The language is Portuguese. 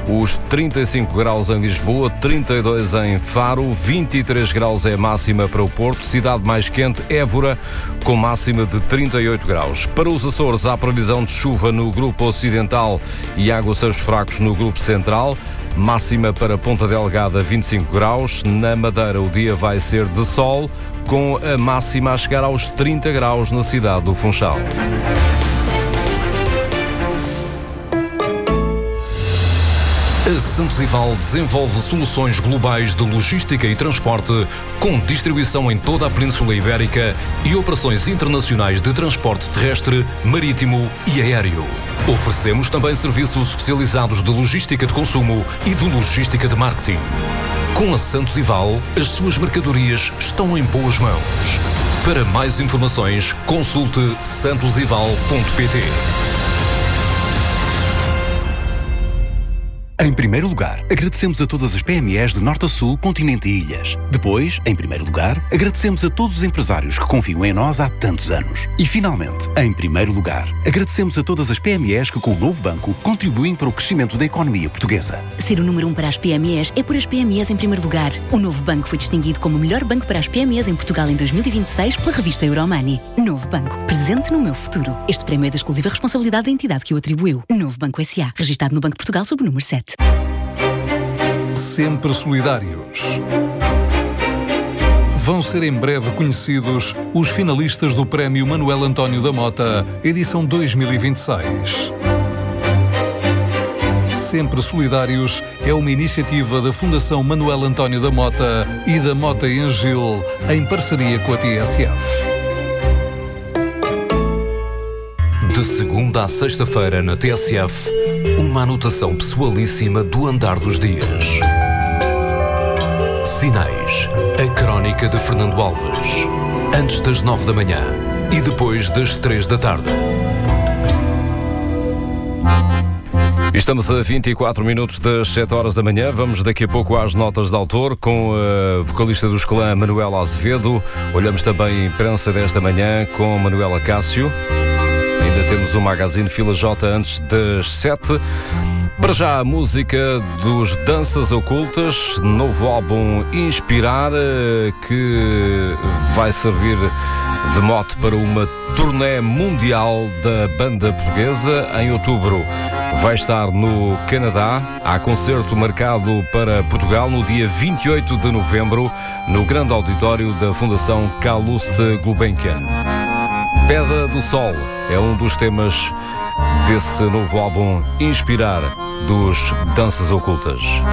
os 35 graus em Lisboa, 32 em Faro, 23 graus é a máxima para o Porto, cidade mais quente, Évora, com máxima de 38 graus. Para os Açores, há previsão de chuva no grupo ocidental e aguaceiros fracos no grupo central. Máxima para Ponta Delgada, 25 graus. Na Madeira, o dia vai ser de sol, com a máxima a chegar aos 30 graus na cidade do Funchal. A Santos e Val desenvolve soluções globais de logística e transporte, com distribuição em toda a Península Ibérica e operações internacionais de transporte terrestre, marítimo e aéreo. Oferecemos também serviços especializados de logística de consumo e de logística de marketing. Com a Santos e Val, as suas mercadorias estão em boas mãos. Para mais informações, consulte santosival.pt. Em primeiro lugar, agradecemos a todas as PMEs de norte a sul, continente e ilhas. Depois, em primeiro lugar, agradecemos a todos os empresários que confiam em nós há tantos anos. E finalmente, em primeiro lugar, agradecemos a todas as PMEs que com o novo banco contribuem para o crescimento da economia portuguesa. Ser o número 1 para as PMEs é por as PMEs em primeiro lugar. O novo banco foi distinguido como o melhor banco para as PMEs em Portugal em 2026 pela revista Euromoney. Novo banco, presente no meu futuro. Este prémio é da exclusiva responsabilidade da entidade que o atribuiu. Novo Banco S.A., registado no Banco de Portugal sob o número 7. Sempre solidários. Vão ser em breve conhecidos os finalistas do Prémio Manuel António da Mota, edição 2026. Sempre Solidários é uma iniciativa da Fundação Manuel António da Mota e da Mota e Angil, em parceria com a TSF. De segunda à sexta-feira na TSF, uma anotação pessoalíssima do andar dos dias. Sinais, a crónica de Fernando Alves. Antes das 9 da manhã e depois das 3 da tarde. Estamos a 24 minutos das 7 horas da manhã. Vamos daqui a pouco às notas de autor com a vocalista do Escalã, Manuela Azevedo. Olhamos também a imprensa desta manhã com Manuela Cássio. Ainda temos o Magazine Fila J antes das 7. Para já a música dos Danças Ocultas, novo álbum Inspirar, que vai servir de mote para uma turnê mundial da banda portuguesa. Em outubro vai estar no Canadá. Há concerto marcado para Portugal no dia 28 de novembro, no grande auditório da Fundação Calouste Gulbenkian. Pedra do Sol é um dos temas desse novo álbum Inspirar, dos Danças Ocultas.